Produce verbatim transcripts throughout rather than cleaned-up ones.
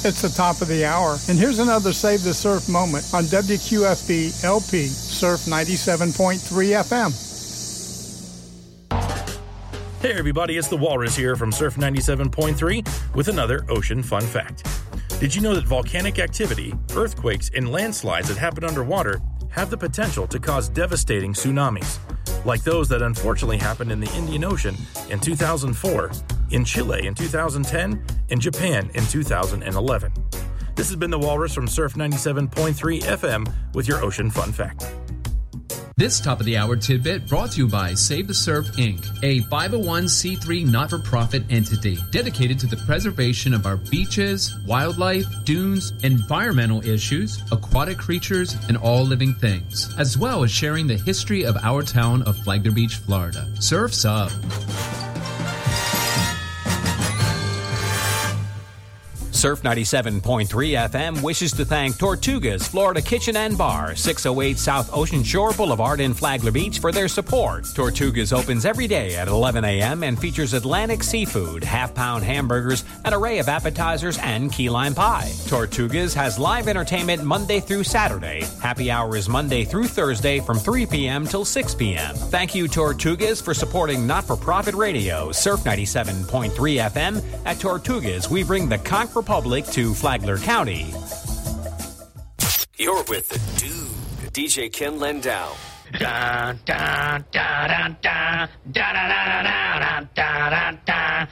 It's the top of the hour. And here's another Save the Surf moment on W Q F B L P Surf ninety-seven point three F M. Hey everybody, it's the Walrus here from Surf ninety-seven point three with another ocean fun fact. Did you know that volcanic activity, earthquakes, and landslides that happen underwater have the potential to cause devastating tsunamis, like those that unfortunately happened in the Indian Ocean in two thousand four, in Chile in two thousand ten, and Japan in two thousand eleven. This has been the Walrus from Surf ninety-seven point three F M with your ocean fun fact. This top-of-the-hour tidbit brought to you by Save the Surf, Incorporated, a five oh one c three not-for-profit entity dedicated to the preservation of our beaches, wildlife, dunes, environmental issues, aquatic creatures, and all living things, as well as sharing the history of our town of Flagler Beach, Florida. Surf's up! Surf ninety-seven point three F M wishes to thank Tortugas Florida Kitchen and Bar, six oh eight South Ocean Shore Boulevard in Flagler Beach, for their support. Tortugas opens every day at eleven a.m. and features Atlantic seafood, half-pound hamburgers, an array of appetizers, and key lime pie. Tortugas has live entertainment Monday through Saturday. Happy hour is Monday through Thursday from three p.m. till six p.m. Thank you, Tortugas, for supporting not-for-profit radio. Surf ninety-seven point three F M. At Tortugas, we bring the Conch Republic to Flagler County. You're with the dude, D J Ken Landau. Da, da, da, da, da, da, da, da, da, da, da.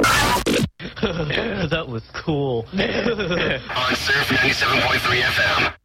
That was cool. On Surf ninety-seven point three F M.